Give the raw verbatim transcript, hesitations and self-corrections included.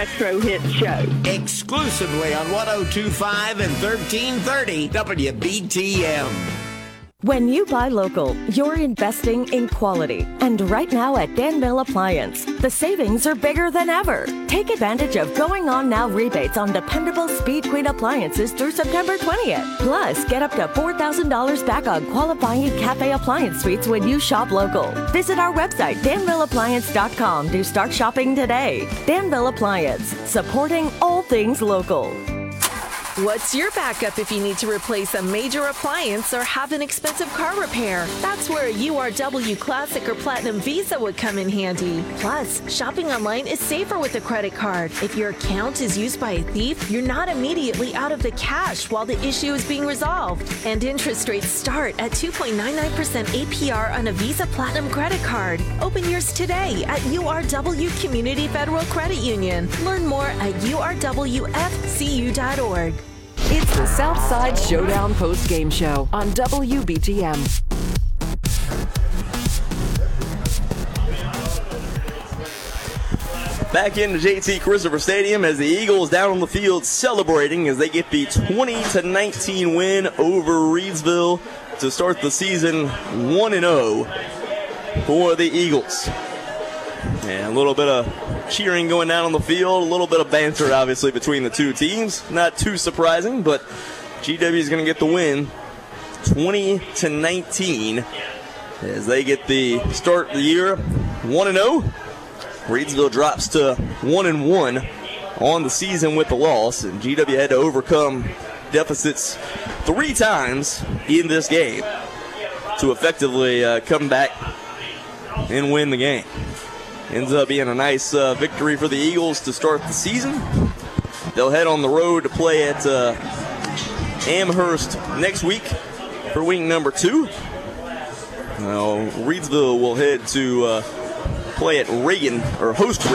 Retro Hit Show. Exclusively on one oh two point five and thirteen thirty W B T M. When you buy local, you're investing in quality. And right now at Danville Appliance, the savings are bigger than ever. Take advantage of going on now rebates on dependable Speed Queen appliances through September twentieth. Plus, get up to four thousand dollars back on qualifying Cafe appliance suites when you shop local. Visit our website, danville appliance dot com to start shopping today. Danville Appliance, supporting all things local. What's your backup if you need to replace a major appliance or have an expensive car repair? That's where a U R W Classic or Platinum Visa would come in handy. Plus, shopping online is safer with a credit card. If your account is used by a thief, you're not immediately out of the cash while the issue is being resolved. And interest rates start at two point nine nine percent A P R on a Visa Platinum credit card. Open yours today at U R W Community Federal Credit Union. Learn more at U R W F C U dot org. It's the Southside Showdown post-game show on W B T M. Back into J T Christopher Stadium as the Eagles down on the field celebrating as they get the twenty to nineteen win over Reidsville to start the season one and oh for the Eagles. And a little bit of cheering going down on the field, a little bit of banter obviously between the two teams. Not too surprising, but G W is going to get the win twenty to nineteen as they get the start of the year one and oh. Reidsville drops to one and one on the season with the loss, and G W had to overcome deficits three times in this game to effectively uh, come back and win the game. Ends up being a nice uh, victory for the Eagles to start the season. They'll head on the road to play at uh, Amherst next week for week number two. Now, Reidsville will head to uh, play at Reagan, or host